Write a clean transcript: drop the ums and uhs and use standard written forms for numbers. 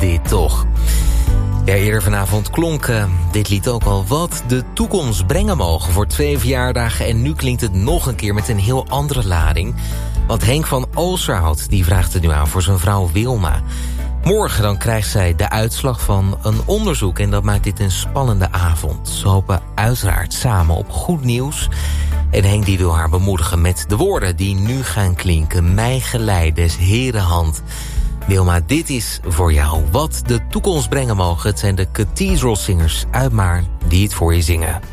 dit toch. Ja, eerder vanavond klonk dit lied ook al wat de toekomst brengen mogen voor 2 verjaardagen. En nu klinkt het nog een keer met een heel andere lading. Want Henk van Oosterhout die vraagt het nu aan voor zijn vrouw Wilma. Morgen dan krijgt zij de uitslag van een onderzoek en dat maakt dit een spannende avond. Ze hopen uiteraard samen op goed nieuws. En Henk die wil haar bemoedigen met de woorden die nu gaan klinken. Mij geleid des Heren hand. Wilma, dit is voor jou wat de toekomst brengen mogen. Het zijn de Cathedral Singers uit Maarn die het voor je zingen.